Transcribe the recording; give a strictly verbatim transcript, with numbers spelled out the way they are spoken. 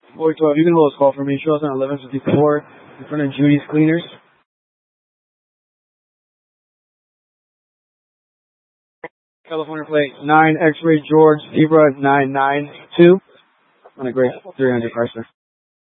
four twelve, you can hold this call for me. Show us on eleven fifty-four in front of Judy's Cleaners. California plate nine X-ray George Zebra nine nine two on a gray three hundred car, sir.